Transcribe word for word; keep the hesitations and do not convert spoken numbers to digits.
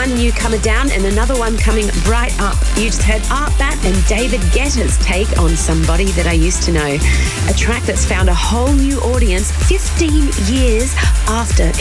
one newcomer down and another one coming right up. You just heard Art Bat and David Guetta's take on Somebody That I Used to Know, a track that's found a whole new audience fifteen years after